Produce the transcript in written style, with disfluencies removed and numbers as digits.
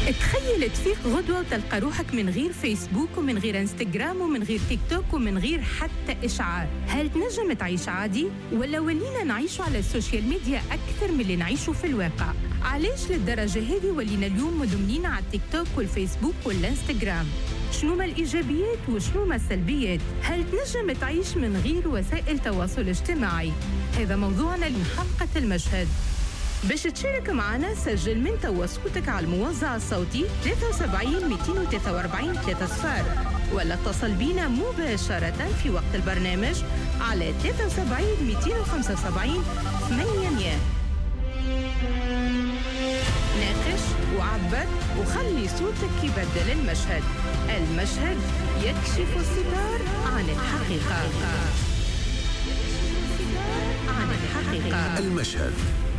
تخيل تفيق غدوة وتلقى روحك من غير فيسبوك ومن غير انستغرام ومن غير تيك توك ومن غير حتى إشعار. هل تنجم تعيش عادي؟ ولا ولينا نعيش على السوشيال ميديا أكثر من اللي نعيشه في الواقع؟ علاش للدرجة هذه ولينا اليوم مدمنين على التيك توك والفيسبوك والانستغرام؟ شنو ما الإيجابيات وشنو ما السلبيات؟ هل تنجم تعيش من غير وسائل التواصل الاجتماعي؟ هذا موضوعنا لحلقة المشهد. باش تشارك معنا سجل من توا صوتك على الموزع الصوتي 73 243 30 ولا اتصل بينا مباشرة في وقت البرنامج على 73 275 800. ناقش وعبر وخلي صوتك يبدل المشهد. المشهد يكشف الستار عن الحقيقة. المشهد